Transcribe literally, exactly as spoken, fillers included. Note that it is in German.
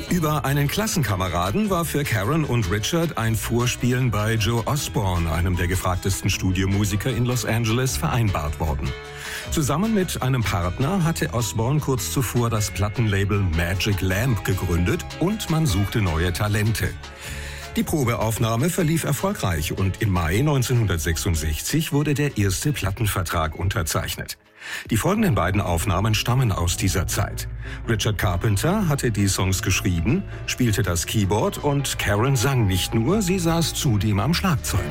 Über einen Klassenkameraden war für Karen und Richard ein Vorspielen bei Joe Osborne, einem der gefragtesten Studiomusiker in Los Angeles, vereinbart worden. Zusammen mit einem Partner hatte Osborne kurz zuvor das Plattenlabel Magic Lamp gegründet und man suchte neue Talente. Die Probeaufnahme verlief erfolgreich und im Mai neunzehnhundertsechsundsechzig wurde der erste Plattenvertrag unterzeichnet. Die folgenden beiden Aufnahmen stammen aus dieser Zeit. Richard Carpenter hatte die Songs geschrieben, spielte das Keyboard und Karen sang nicht nur, sie saß zudem am Schlagzeug.